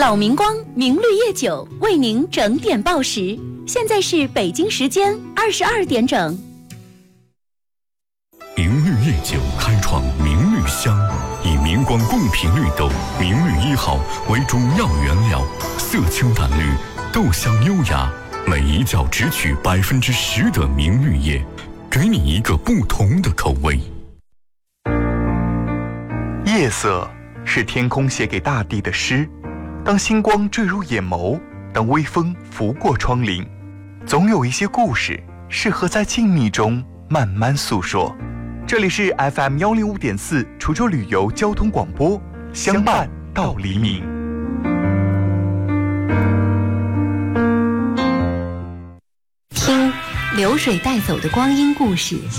老明光明绿叶酒为您整点报时，现在是北京时间22点整。 明绿叶酒开创明绿香，以明光贡品绿豆明绿1号为主要原料，色清淡绿，豆香优雅，每一窖只取10%的明绿叶，给你一个不同的口味。 夜色是天空写给大地的诗，当星光坠入眼眸，当微风拂过窗棂，总有一些故事适合在静谧中慢慢诉说。这里是 FM105.4 滁州旅游交通广播，相伴到黎明。 听流水带走的光阴故事。